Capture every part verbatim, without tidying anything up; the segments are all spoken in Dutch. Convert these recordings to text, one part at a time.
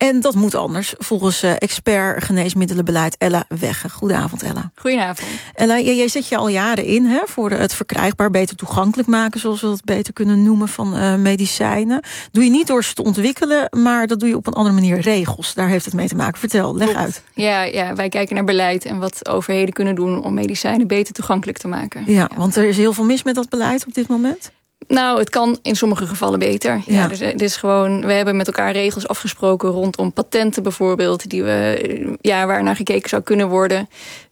En dat moet anders, volgens uh, expert geneesmiddelenbeleid Ella Wegge. Goedenavond, Ella. Goedenavond. Ella, jij, jij zet je al jaren in hè, voor het verkrijgbaar, beter toegankelijk maken, zoals we dat beter kunnen noemen, van uh, medicijnen. Doe je niet door ze te ontwikkelen, maar dat doe je op een andere manier, regels. Daar heeft het mee te maken. Vertel, leg uit. Ja, ja, wij kijken naar beleid en wat overheden kunnen doen om medicijnen beter toegankelijk te maken. Ja, ja. Want er is heel veel mis met dat beleid op dit moment. Nou, het kan in sommige gevallen beter. Ja. Ja, dus het is gewoon, we hebben met elkaar regels afgesproken rondom patenten bijvoorbeeld, die we, ja, waar naar gekeken zou kunnen worden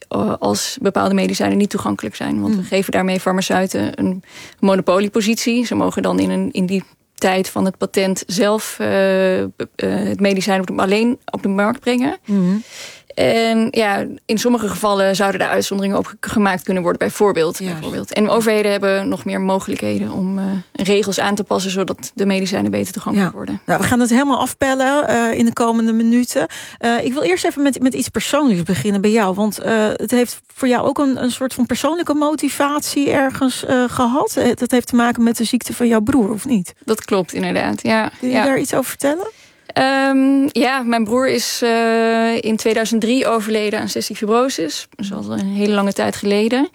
als bepaalde medicijnen niet toegankelijk zijn. Want mm. we geven daarmee farmaceuten een monopoliepositie. Ze mogen dan in, een, in die tijd van het patent zelf uh, uh, het medicijn op de, alleen op de markt brengen. Mm. En ja, in sommige gevallen zouden daar uitzonderingen op gemaakt kunnen worden, bijvoorbeeld. bijvoorbeeld. En overheden hebben nog meer mogelijkheden om uh, regels aan te passen, zodat de medicijnen beter toegankelijk ja. worden. Nou, we gaan het helemaal afpellen uh, in de komende minuten. Uh, ik wil eerst even met, met iets persoonlijks beginnen bij jou. Want uh, het heeft voor jou ook een, een soort van persoonlijke motivatie ergens uh, gehad. Dat heeft te maken met de ziekte van jouw broer, of niet? Dat klopt, inderdaad. Ja. Kun je ja. daar iets over vertellen? Um, ja, mijn broer is uh, in tweeduizend drie overleden aan cystic fibrosis. Dat is al een hele lange tijd geleden.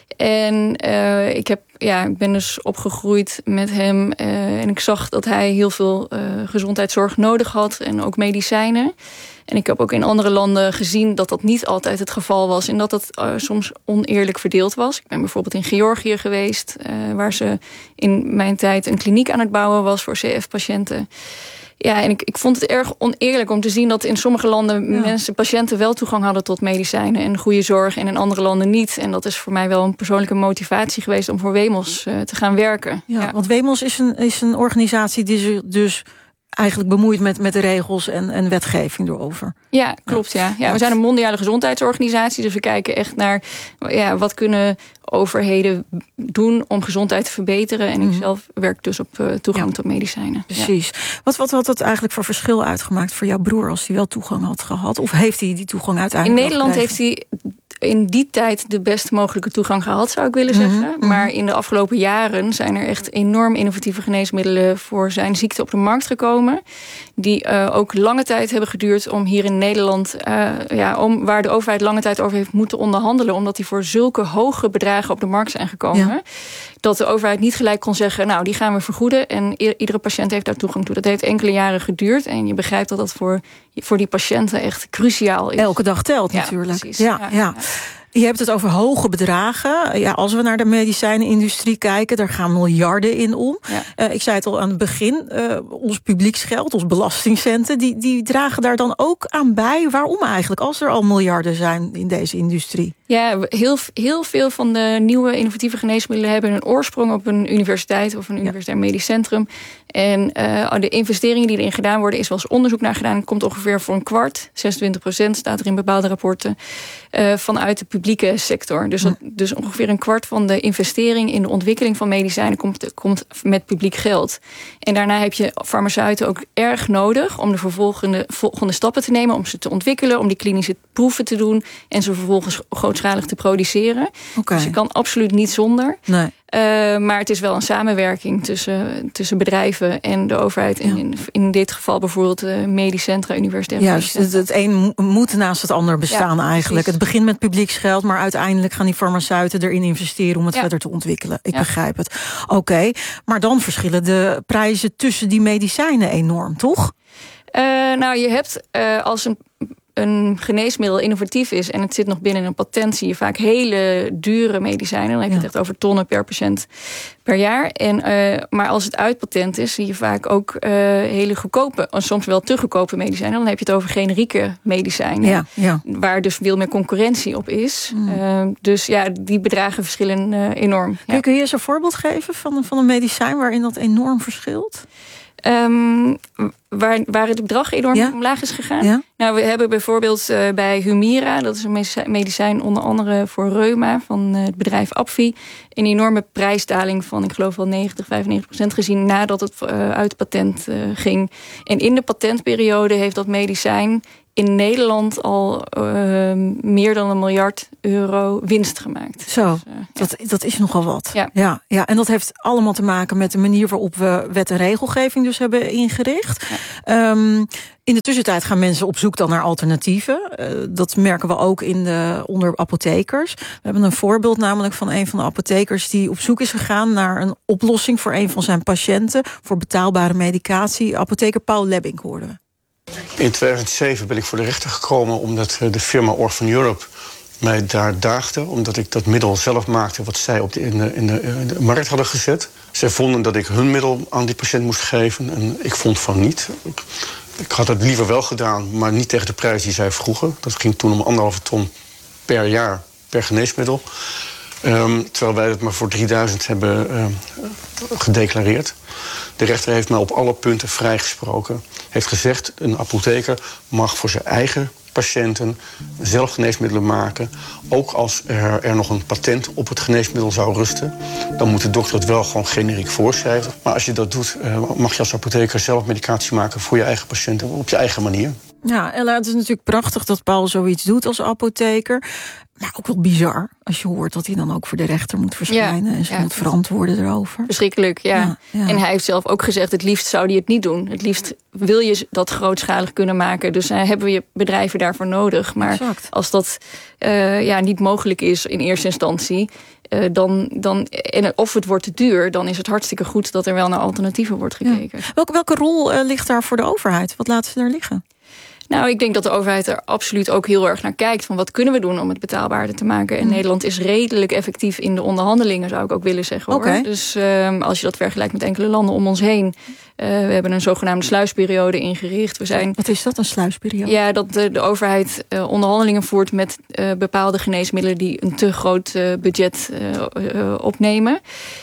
En uh, ik, heb, ja, ik ben dus opgegroeid met hem. Uh, en ik zag dat hij heel veel uh, gezondheidszorg nodig had. En ook medicijnen. En ik heb ook in andere landen gezien dat dat niet altijd het geval was. En dat dat uh, soms oneerlijk verdeeld was. Ik ben bijvoorbeeld in Georgië geweest. Uh, waar ze in mijn tijd een kliniek aan het bouwen was voor C F-patiënten. Ja, en ik, ik vond het erg oneerlijk om te zien dat in sommige landen ja. mensen, patiënten wel toegang hadden tot medicijnen en goede zorg en in andere landen niet. En dat is voor mij wel een persoonlijke motivatie geweest om voor Wemos uh, te gaan werken. Ja, ja. Want Wemos is een, is een organisatie die zich dus eigenlijk bemoeit met, met de regels en, en wetgeving erover. Ja, klopt. Ja. Ja, we zijn een mondiale gezondheidsorganisatie, dus we kijken echt naar ja, wat kunnen overheden doen om gezondheid te verbeteren. En mm. ik zelf werk dus op uh, toegang ja. tot medicijnen. Precies. Ja. Wat, wat had dat eigenlijk voor verschil uitgemaakt voor jouw broer als hij wel toegang had gehad? Of heeft hij die toegang uiteindelijk in Nederland heeft hij in die tijd de best mogelijke toegang gehad, zou ik willen zeggen. Mm-hmm. Maar in de afgelopen jaren zijn er echt enorm innovatieve geneesmiddelen voor zijn ziekte op de markt gekomen. Die uh, ook lange tijd hebben geduurd om hier in Nederland, uh, ja, om, waar de overheid lange tijd over heeft moeten onderhandelen, omdat die voor zulke hoge bedragen op de markt zijn gekomen. Ja. Dat de overheid niet gelijk kon zeggen, nou, die gaan we vergoeden. En i- iedere patiënt heeft daar toegang toe. Dat heeft enkele jaren geduurd. En je begrijpt dat dat voor, voor die patiënten echt cruciaal is. Elke dag telt ja, natuurlijk. Precies. Ja, Ja, ja. ja. Je hebt het over hoge bedragen. Ja, als we naar de medicijnenindustrie kijken, daar gaan miljarden in om. Ja. Uh, ik zei het al aan het begin, uh, ons publieksgeld, ons belastingcenten, die, die dragen daar dan ook aan bij. Waarom eigenlijk, als er al miljarden zijn in deze industrie? Ja, heel, heel veel van de nieuwe innovatieve geneesmiddelen hebben een oorsprong op een universiteit of een universitair ja. medisch centrum. En uh, de investeringen die erin gedaan worden, is wel eens onderzoek naar gedaan. Komt ongeveer voor een kwart, zesentwintig procent staat er in bepaalde rapporten, uh, vanuit de publieke sector. Dus, dat, dus ongeveer een kwart van de investering in de ontwikkeling van medicijnen komt, komt met publiek geld. En daarna heb je farmaceuten ook erg nodig om de vervolgende volgende stappen te nemen, om ze te ontwikkelen, om die klinische proeven te doen en ze vervolgens grootschalig te produceren. Okay. Dus je kan absoluut niet zonder. Nee. Uh, maar het is wel een samenwerking tussen, tussen bedrijven en de overheid. Ja. In, in dit geval bijvoorbeeld uh, medisch centra, universitaire ja, medisch centra. Het, het een moet naast het ander bestaan ja, eigenlijk. Precies. Het begint met publieksgeld, maar uiteindelijk gaan die farmaceuten erin investeren om het ja. verder te ontwikkelen. Ik ja. begrijp het. Oké, okay, maar dan verschillen de prijzen tussen die medicijnen enorm, toch? Uh, nou, je hebt uh, als een een geneesmiddel innovatief is en het zit nog binnen een patent, zie je vaak hele dure medicijnen. Dan heb je ja. het echt over tonnen per patiënt per jaar. En, uh, maar als het uit patent is, zie je vaak ook uh, hele goedkope, soms wel te goedkope medicijnen. Dan heb je het over generieke medicijnen, ja, ja. waar dus veel meer concurrentie op is. Mm. Uh, dus ja, die bedragen verschillen uh, enorm. Ja. Kun je eens een voorbeeld geven van, van een medicijn waarin dat enorm verschilt? Um, waar, waar het bedrag enorm ja? omlaag is gegaan. Ja? Nou, we hebben bijvoorbeeld uh, bij Humira, dat is een medicijn onder andere voor reuma van uh, het bedrijf Apfi, een enorme prijsdaling van, ik geloof wel negentig, vijfennegentig procent gezien nadat het uh, uit patent uh, ging. En in de patentperiode heeft dat medicijn in Nederland al uh, meer dan een miljard euro winst gemaakt. Zo, dus, uh, dat, ja. dat is nogal wat. Ja. Ja, ja, en dat heeft allemaal te maken met de manier waarop we wet en regelgeving dus hebben ingericht. Ja. Um, in de tussentijd gaan mensen op zoek dan naar alternatieven. Uh, dat merken we ook in de, onder apothekers. We hebben een voorbeeld namelijk van een van de apothekers die op zoek is gegaan naar een oplossing voor een van zijn patiënten voor betaalbare medicatie. Apotheker Paul Lebbink hoorden we. In tweeduizend zeven ben ik voor de rechter gekomen omdat de firma Orphan Europe mij daar daagde, omdat ik dat middel zelf maakte wat zij op de, in, de, in, de, in de markt hadden gezet. Zij vonden dat ik hun middel aan die patiënt moest geven en ik vond van niet. Ik, ik had het liever wel gedaan, maar niet tegen de prijs die zij vroegen. Dat ging toen om anderhalve ton per jaar per geneesmiddel. Um, terwijl wij het maar voor drieduizend hebben uh, gedeclareerd. De rechter heeft mij op alle punten vrijgesproken. Heeft gezegd, een apotheker mag voor zijn eigen patiënten zelf geneesmiddelen maken. Ook als er, er nog een patent op het geneesmiddel zou rusten, dan moet de dokter het wel gewoon generiek voorschrijven. Maar als je dat doet, uh, mag je als apotheker zelf medicatie maken voor je eigen patiënten op je eigen manier. Ja, Ella, het is natuurlijk prachtig dat Paul zoiets doet als apotheker. Maar ook wel bizar als je hoort dat hij dan ook voor de rechter moet verschijnen. Ja, en ze ja. moet verantwoorden erover. Verschrikkelijk, ja. Ja, ja. En hij heeft zelf ook gezegd, het liefst zou hij het niet doen. Het liefst wil je dat grootschalig kunnen maken. Dus uh, hebben we bedrijven daarvoor nodig. Maar exact. Als dat uh, ja, niet mogelijk is in eerste instantie, Uh, dan, dan, en of het wordt te duur, dan is het hartstikke goed dat er wel naar alternatieven wordt gekeken. Ja. Welke, welke rol uh, ligt daar voor de overheid? Wat laten ze daar liggen? Nou, ik denk dat de overheid er absoluut ook heel erg naar kijkt van wat kunnen we doen om het betaalbaarder te maken. En mm. Nederland is redelijk effectief in de onderhandelingen, zou ik ook willen zeggen. Hoor. Okay. Dus uh, als je dat vergelijkt met enkele landen om ons heen. Uh, we hebben een zogenaamde sluisperiode ingericht. We zijn, wat is dat, een sluisperiode? Ja, dat de, de overheid uh, onderhandelingen voert met uh, bepaalde geneesmiddelen die een te groot uh, budget uh, uh, opnemen.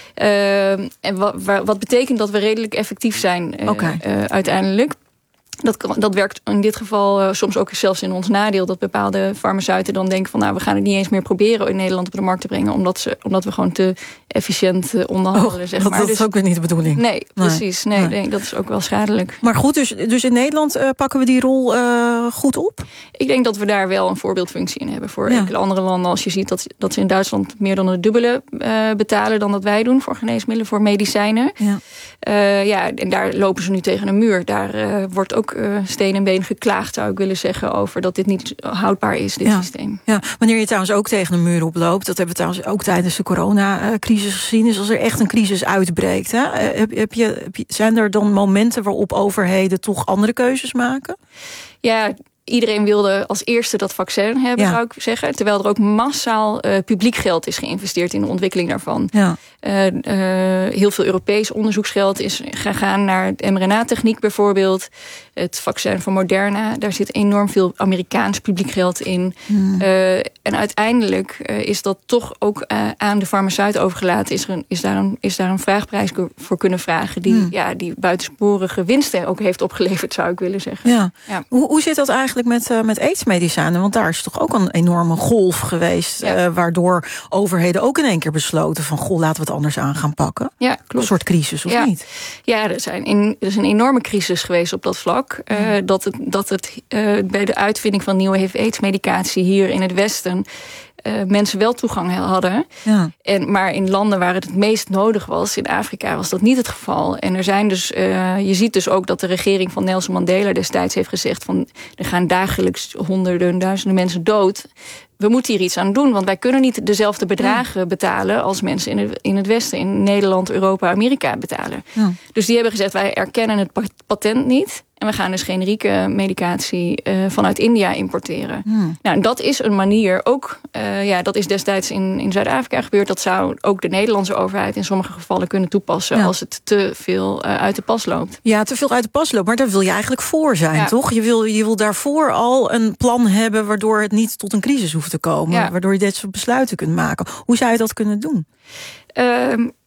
Uh, en wa, wa, wat betekent dat we redelijk effectief zijn uh, okay. uh, uiteindelijk. Dat, dat werkt in dit geval uh, soms ook zelfs in ons nadeel. Dat bepaalde farmaceuten dan denken van, nou, we gaan het niet eens meer proberen in Nederland op de markt te brengen. Omdat, ze, omdat we gewoon te efficiënt uh, onderhandelen. Oh, zeg dat, maar. dat dus, is ook weer niet de bedoeling. Nee, precies. Nee, nee. nee, dat is ook wel schadelijk. Maar goed, dus, dus in Nederland uh, pakken we die rol uh, goed op? Ik denk dat we daar wel een voorbeeldfunctie in hebben. Voor ja. enkele andere landen, als je ziet dat, dat ze in Duitsland meer dan het dubbele uh, betalen dan dat wij doen voor geneesmiddelen, voor medicijnen. Ja. Uh, ja, en daar lopen ze nu tegen een muur. Daar uh, wordt ook uh, steen en been geklaagd, zou ik willen zeggen, over dat dit niet houdbaar is, dit ja. systeem. Ja. Wanneer je trouwens ook tegen een muur oploopt, dat hebben we trouwens ook tijdens de coronacrisis gezien, is als er echt een crisis uitbreekt. Hè? Heb, heb je, heb je, zijn er dan momenten waarop overheden toch andere keuzes maken? Ja, iedereen wilde als eerste dat vaccin hebben, ja. zou ik zeggen. Terwijl er ook massaal uh, publiek geld is geïnvesteerd in de ontwikkeling daarvan. Ja. Uh, uh, heel veel Europees onderzoeksgeld is gegaan naar de mRNA-techniek bijvoorbeeld. Het vaccin van Moderna, daar zit enorm veel Amerikaans publiek geld in. Hmm. Uh, en uiteindelijk uh, is dat toch ook uh, aan de farmaceut overgelaten. Is, er een, is, daar een, is daar een vraagprijs voor kunnen vragen die, hmm. ja, die buitensporige winsten ook heeft opgeleverd, zou ik willen zeggen. Ja. Ja. Hoe, hoe zit dat eigenlijk met, uh, met aidsmedicijnen? Want daar is toch ook een enorme golf geweest, ja. uh, waardoor overheden ook in één keer besloten van, goh, laten we het anders aan gaan pakken. Ja, klopt. Een soort crisis, of ja. niet? Ja, er, zijn in, er is een enorme crisis geweest op dat vlak. Uh, mm. Dat het, dat het uh, bij de uitvinding van nieuwe H I V-aids-medicatie hier in het Westen Uh, mensen wel toegang hadden. Ja. En, maar in landen waar het het meest nodig was, in Afrika, was dat niet het geval. En er zijn dus, uh, je ziet dus ook dat de regering van Nelson Mandela destijds heeft gezegd van, er gaan dagelijks honderden, duizenden mensen dood. We moeten hier iets aan doen, want wij kunnen niet dezelfde bedragen betalen als mensen in het, in het Westen, in Nederland, Europa, Amerika betalen. Ja. Dus die hebben gezegd, wij erkennen het patent niet. En we gaan dus generieke medicatie uh, vanuit India importeren. Hmm. Nou, en dat is een manier ook, uh, ja, dat is destijds in, in Zuid-Afrika gebeurd. Dat zou ook de Nederlandse overheid in sommige gevallen kunnen toepassen, ja, als het te veel uh, uit de pas loopt. Ja, te veel uit de pas loopt, maar daar wil je eigenlijk voor zijn, ja, toch? Je wil, je wil daarvoor al een plan hebben waardoor het niet tot een crisis hoeft te komen. Ja. Waardoor je dit soort besluiten kunt maken. Hoe zou je dat kunnen doen? Uh,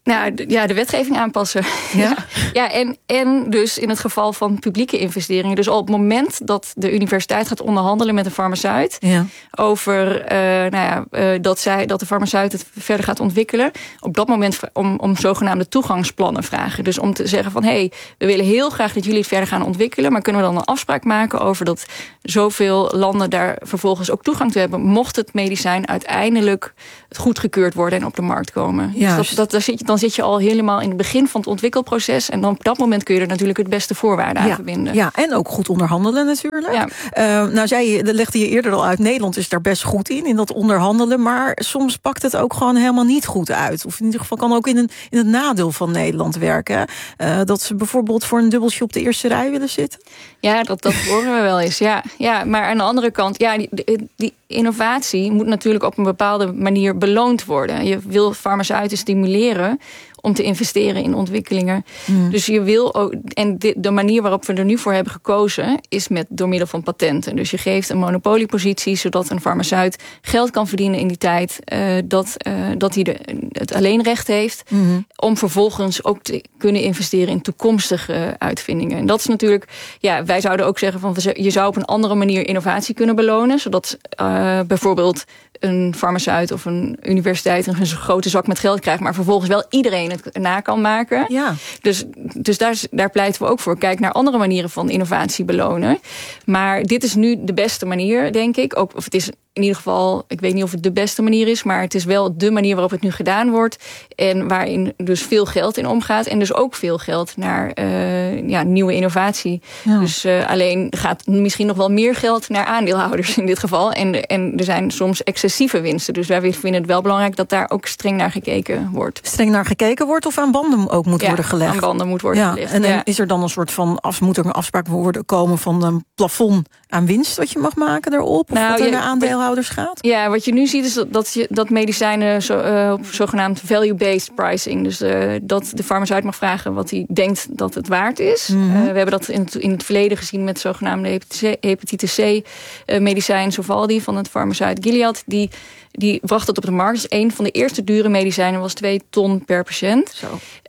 Nou ja, de wetgeving aanpassen. Ja, ja en, en dus in het geval van publieke investeringen. Dus al op het moment dat de universiteit gaat onderhandelen met een farmaceut ja. over uh, nou ja, uh, dat, zij, dat de farmaceut het verder gaat ontwikkelen. Op dat moment om, om zogenaamde toegangsplannen vragen. Dus om te zeggen van hé, hey, we willen heel graag dat jullie het verder gaan ontwikkelen. Maar kunnen we dan een afspraak maken over dat zoveel landen daar vervolgens ook toegang toe hebben. Mocht het medicijn uiteindelijk goedgekeurd worden en op de markt komen. Ja, dus dat, dat, daar zit je, dan zit je al helemaal in het begin van het ontwikkelproces. En dan op dat moment kun je er natuurlijk het beste voorwaarden aan ja, verbinden. Ja, en ook goed onderhandelen natuurlijk. Ja. Uh, nou, zei je, dat legde je eerder al uit. Nederland is daar best goed in, in dat onderhandelen. Maar soms pakt het ook gewoon helemaal niet goed uit. Of in ieder geval kan ook in, een, in het nadeel van Nederland werken. Uh, dat ze bijvoorbeeld voor een dubbeltje op de eerste rij willen zitten. Ja, dat, dat horen we wel eens. Ja, ja, maar aan de andere kant, ja, die, die innovatie moet natuurlijk op een bepaalde manier beloond worden. Je wil farmaceuten stimuleren om te investeren in ontwikkelingen. Mm. Dus je wil ook, en de, de manier waarop we er nu voor hebben gekozen is met door middel van patenten. Dus je geeft een monopoliepositie zodat een farmaceut geld kan verdienen in die tijd uh, dat, uh, dat hij de, het alleenrecht heeft, mm-hmm. om vervolgens ook te kunnen investeren in toekomstige uitvindingen. En dat is natuurlijk, ja, wij zouden ook zeggen van je zou op een andere manier innovatie kunnen belonen, zodat uh, bijvoorbeeld een farmaceut of een universiteit een grote zak met geld krijgt, maar vervolgens wel iedereen het na kan maken. Ja. Dus, dus daar, daar pleiten we ook voor. Kijk naar andere manieren van innovatie belonen. Maar dit is nu de beste manier, denk ik. Ook, of het is in ieder geval, ik weet niet of het de beste manier is, maar het is wel de manier waarop het nu gedaan wordt. En waarin dus veel geld in omgaat. En dus ook veel geld naar uh, ja, nieuwe innovatie. Ja. Dus uh, alleen gaat misschien nog wel meer geld naar aandeelhouders in dit geval. En, en er zijn soms excessieve winsten. Dus wij vinden het wel belangrijk dat daar ook streng naar gekeken wordt. Streng naar gekeken wordt of aan banden ook moet ja, worden gelegd? aan banden moet worden ja, gelegd. En, ja. en is er dan een soort van, af, moet er een afspraak worden komen van een plafond aan winst wat je mag maken erop? Of nou, wat er ja, naar aandeelhouders gaat? Ja, wat je nu ziet is dat, dat, je, dat medicijnen zo, uh, op zogenaamd value-based pricing. Dus uh, dat de farmaceut mag vragen wat hij denkt dat het waard is. Mm-hmm. Uh, we hebben dat in het, in het verleden gezien met zogenaamde hepatitis C uh, medicijn Sovaldi van het farmaceut Gilead. Die, die bracht het op de markt. Dus een van de eerste dure medicijnen was twee ton per patiënt. Zo.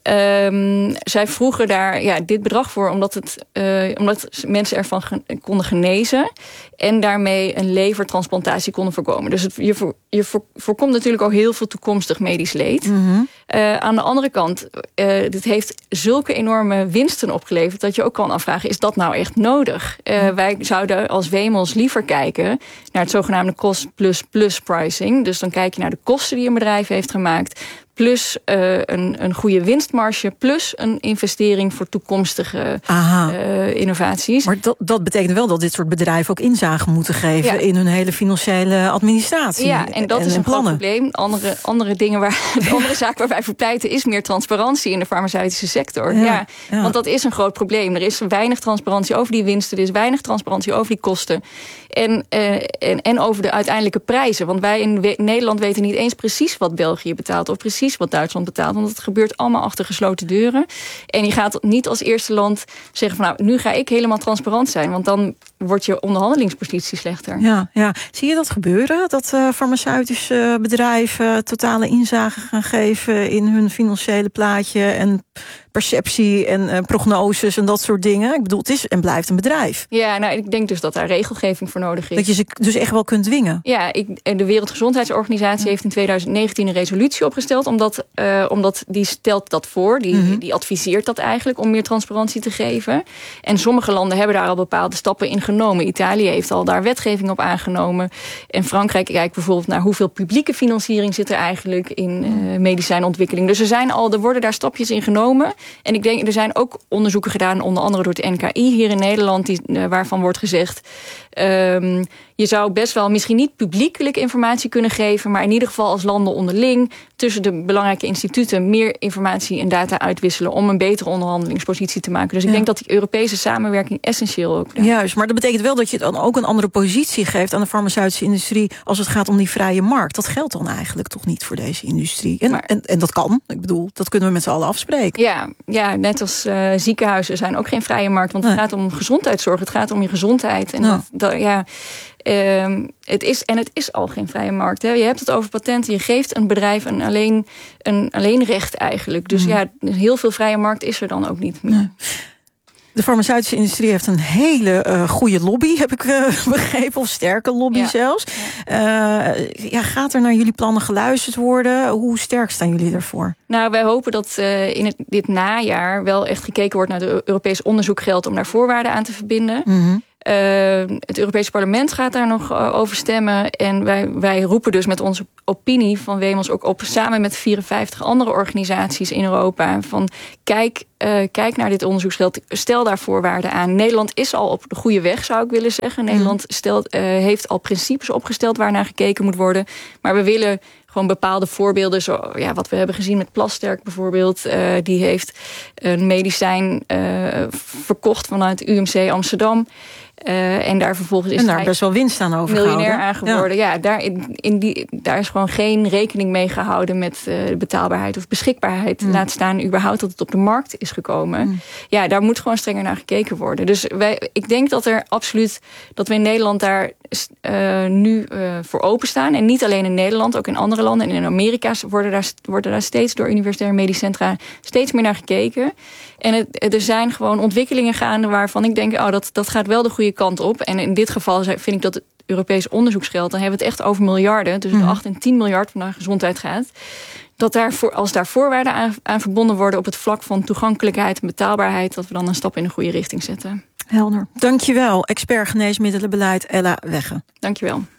Um, zij vroegen daar ja, dit bedrag voor omdat, het, uh, omdat mensen ervan ge- konden genezen en daarmee een levertransplantatie konden voorkomen. Dus het, je, voor, je voor, voorkomt natuurlijk ook heel veel toekomstig medisch leed. Mm-hmm. Uh, aan de andere kant, uh, dit heeft zulke enorme winsten opgeleverd dat je ook kan afvragen, is dat nou echt nodig? Uh, mm-hmm. Wij zouden als Wemels liever kijken naar het zogenaamde cost-plus-plus pricing. Dus dan kijk je naar de kosten die een bedrijf heeft gemaakt, plus uh, een, een goede winstmarge, plus een investering voor toekomstige uh, innovaties. Maar dat, dat betekent wel dat dit soort bedrijven ook inzage moeten geven ja. in hun hele financiële administratie. Ja, en dat en, is een plannen. groot probleem. Andere, andere dingen waar, de andere zaak waar wij voor pleiten is meer transparantie in de farmaceutische sector. Ja, ja, ja. Want dat is een groot probleem. Er is weinig transparantie over die winsten, er is weinig transparantie over die kosten. En, uh, en, en over de uiteindelijke prijzen. Want wij in we- Nederland weten niet eens precies wat België betaalt of precies wat Duitsland betaalt. Want het gebeurt allemaal achter gesloten deuren. En je gaat niet als eerste land zeggen van nou, nu ga ik helemaal transparant zijn. Want dan wordt je onderhandelingspositie slechter. Ja, ja. Zie je dat gebeuren? Dat uh, farmaceutische bedrijven totale inzage gaan geven in hun financiële plaatje en perceptie en uh, prognoses en dat soort dingen. Ik bedoel, het is en blijft een bedrijf. Ja, nou, ik denk dus dat daar regelgeving voor nodig is. Dat je ze dus echt wel kunt dwingen. Ja, ik, de Wereldgezondheidsorganisatie ja. heeft in tweeduizend negentien een resolutie opgesteld, omdat, uh, omdat die stelt dat voor, die, mm-hmm. die adviseert dat eigenlijk om meer transparantie te geven. En sommige landen hebben daar al bepaalde stappen in genomen. Italië heeft al daar wetgeving op aangenomen. En Frankrijk kijkt bijvoorbeeld naar hoeveel publieke financiering zit er eigenlijk in uh, medicijnontwikkeling. Dus er zijn al, er worden daar stapjes in genomen. En ik denk, er zijn ook onderzoeken gedaan, onder andere door het N K I hier in Nederland, die, uh, waarvan wordt gezegd, um, je zou best wel misschien niet publiekelijk informatie kunnen geven, maar in ieder geval als landen onderling tussen de belangrijke instituten meer informatie en data uitwisselen om een betere onderhandelingspositie te maken. Dus ik ja. denk dat die Europese samenwerking essentieel ook is. Juist, maar dat betekent wel dat je dan ook een andere positie geeft aan de farmaceutische industrie als het gaat om die vrije markt. Dat geldt dan eigenlijk toch niet voor deze industrie. En, maar, en, en dat kan, ik bedoel, dat kunnen we met z'n allen afspreken. Ja, ja net als uh, ziekenhuizen zijn ook geen vrije markt, want het nee. gaat om gezondheidszorg, het gaat om je gezondheid. En ja. dat, dat, ja... Um, het is, en het is al geen vrije markt. Hè. Je hebt het over patenten. Je geeft een bedrijf een alleen, een alleenrecht eigenlijk. Dus mm. ja, heel veel vrije markt is er dan ook niet meer. Nee. De farmaceutische industrie heeft een hele uh, goede lobby, heb ik uh, begrepen. Of sterke lobby ja. zelfs. Ja. Uh, ja, gaat er naar jullie plannen geluisterd worden? Hoe sterk staan jullie ervoor? Nou, wij hopen dat uh, in het, dit najaar wel echt gekeken wordt naar het Europees onderzoekgeld om daar voorwaarden aan te verbinden. Mm-hmm. Uh, het Europese parlement gaat daar nog uh, over stemmen. En wij, wij roepen dus met onze opinie van Wemels ook op, samen met vierenvijftig andere organisaties in Europa, van kijk, uh, kijk naar dit onderzoeksgeld, stel daar voorwaarden aan. Nederland is al op de goede weg, zou ik willen zeggen. Nederland stelt, uh, heeft al principes opgesteld waarnaar gekeken moet worden. Maar we willen gewoon bepaalde voorbeelden, zo, ja, wat we hebben gezien met Plasterk bijvoorbeeld. Uh, die heeft een medicijn uh, verkocht vanuit U M C Amsterdam. Uh, en daar vervolgens is en daar best wel winst aan overgehouden. Miljonair aan geworden. Ja, ja daar, in, in die, daar is gewoon geen rekening mee gehouden met uh, de betaalbaarheid of beschikbaarheid. Mm. Laat staan überhaupt dat het op de markt is gekomen. Mm. Ja, daar moet gewoon strenger naar gekeken worden. Dus wij, ik denk dat er absoluut, dat we in Nederland daar uh, nu uh, voor openstaan. En niet alleen in Nederland, ook in andere landen. En in Amerika worden daar, worden daar steeds door universitaire medisch centra steeds meer naar gekeken. En het, er zijn gewoon ontwikkelingen gaande waarvan ik denk, oh, dat, dat gaat wel de goede kant op. En in dit geval vind ik dat het Europees onderzoeksgeld, dan hebben we het echt over miljarden, tussen de acht en tien miljard van naar gezondheid gaat. Dat daar, als daar voorwaarden aan, aan verbonden worden op het vlak van toegankelijkheid en betaalbaarheid, dat we dan een stap in de goede richting zetten. Helder. Dankjewel, expert geneesmiddelenbeleid Ella Wegge. Dankjewel.